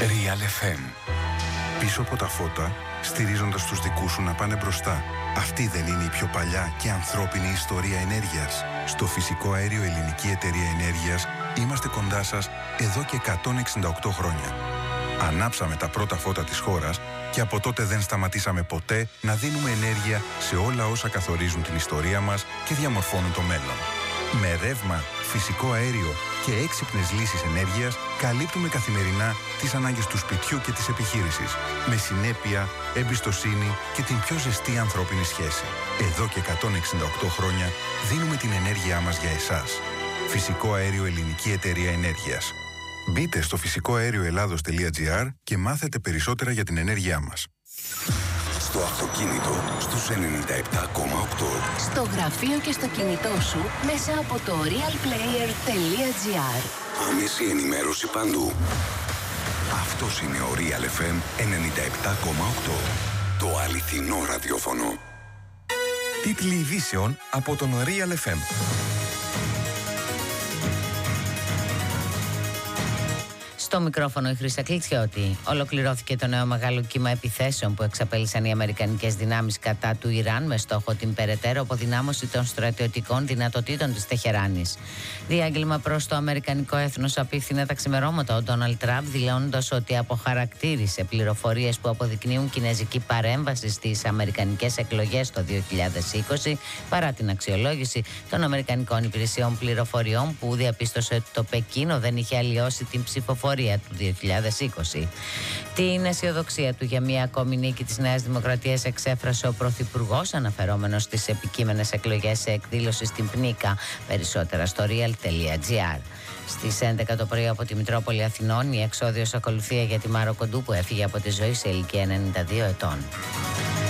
Real FM. Πίσω από τα φώτα, στηρίζοντας τους δικούς σου να πάνε μπροστά. Αυτή δεν είναι η πιο παλιά και ανθρώπινη ιστορία ενέργειας? Στο Φυσικό Αέριο Ελληνική Εταιρεία Ενέργειας είμαστε κοντά σας εδώ και 168 χρόνια. Ανάψαμε τα πρώτα φώτα της χώρας και από τότε δεν σταματήσαμε ποτέ να δίνουμε ενέργεια σε όλα όσα καθορίζουν την ιστορία μας και διαμορφώνουν το μέλλον. Με ρεύμα, φυσικό αέριο και έξυπνες λύσεις ενέργειας καλύπτουμε καθημερινά τις ανάγκες του σπιτιού και της επιχείρησης. Με συνέπεια, εμπιστοσύνη και την πιο ζεστή ανθρώπινη σχέση. Εδώ και 168 χρόνια δίνουμε την ενέργειά μας για εσάς. Φυσικό Αέριο Ελληνική Εταιρεία Ενέργειας. Μπείτε στο φυσικοαέρioελλάδος.gr και μάθετε περισσότερα για την ενέργειά μας. Στο αυτοκίνητο στους 97,8. Στο γραφείο και στο κινητό σου μέσα από το realplayer.gr. Άμεση ενημέρωση παντού. Αυτός είναι ο Real FM 97,8. Το αληθινό ραδιόφωνο. Τίτλοι ειδήσεων από τον Real FM. Στο μικρόφωνο η Χρύσα Κλιτσιώτη. Ολοκληρώθηκε το νέο μεγάλο κύμα επιθέσεων που εξαπέλυσαν οι αμερικανικές δυνάμεις κατά του Ιράν με στόχο την περαιτέρω αποδυνάμωση των στρατιωτικών δυνατοτήτων της Τεχεράνης. Διάγγελμα προς το αμερικανικό έθνος απίφθινε τα ξημερώματα ο Ντόναλντ Τραμπ, δηλώνοντας ότι αποχαρακτήρισε πληροφορίες που αποδεικνύουν κινέζικη παρέμβαση στις αμερικανικές εκλογές το 2020 παρά την αξιολόγηση των αμερικανικών υπηρεσιών πληροφοριών που διαπίστωσε ότι το Πεκίνο δεν είχε αλλοιώσει την ψηφοφορία του 2020. Την αισιοδοξία του για μια ακόμη νίκη της Νέας Δημοκρατίας εξέφρασε ο Πρωθυπουργός, αναφερόμενος στις επικείμενες εκλογές σε εκδήλωση στην Πνίκα. Περισσότερα στο real.gr. Στις 11 το πρωί από τη Μητρόπολη Αθηνών η εξώδιος ακολουθία για τη Μάρο Κοντού που έφυγε από τη ζωή σε ηλικία 92 ετών.